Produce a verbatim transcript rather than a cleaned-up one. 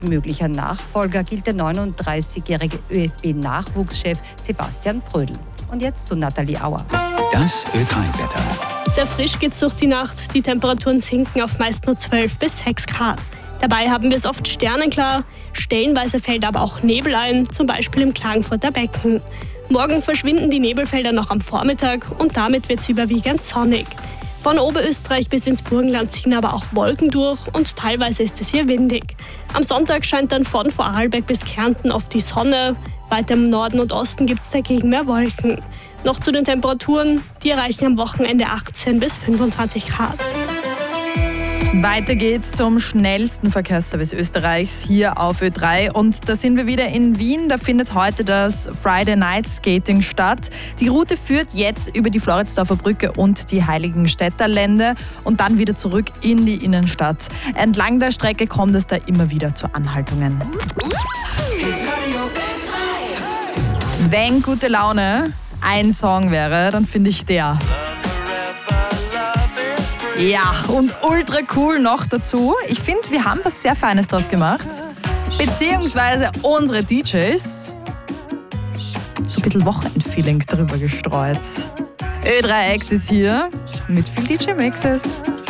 Möglicher Nachfolger gilt der neununddreißigjährige ÖFB-Nachwuchschef Sebastian Brödel. Und jetzt zu Nathalie Auer. Das Ö drei Wetter. Sehr frisch geht's durch die Nacht. Die Temperaturen sinken auf meist nur zwölf bis sechs Grad. Dabei haben wir es oft sternenklar. Stellenweise fällt aber auch Nebel ein, zum Beispiel im Klagenfurter Becken. Morgen verschwinden die Nebelfelder noch am Vormittag und damit wird es überwiegend sonnig. Von Oberösterreich bis ins Burgenland ziehen aber auch Wolken durch und teilweise ist es hier windig. Am Sonntag scheint dann von Vorarlberg bis Kärnten oft die Sonne. Weiter im Norden und Osten gibt es dagegen mehr Wolken. Noch zu den Temperaturen, die erreichen am Wochenende achtzehn bis fünfundzwanzig Grad. Weiter geht's zum schnellsten Verkehrsservice Österreichs hier auf Ö drei. Und da sind wir wieder in Wien. Da findet heute das Friday Night Skating statt. Die Route führt jetzt über die Floridsdorfer Brücke und die Heiligenstädter Lände und dann wieder zurück in die Innenstadt. Entlang der Strecke kommt es da immer wieder zu Anhaltungen. Wenn gute Laune ein Song wäre, dann finde ich der. Ja, und ultra cool noch dazu. Ich finde, wir haben was sehr Feines draus gemacht. Beziehungsweise unsere D Js so ein bisschen Wochenendfeeling drüber gestreut. Ö drei X ist hier mit viel D J-Mixes.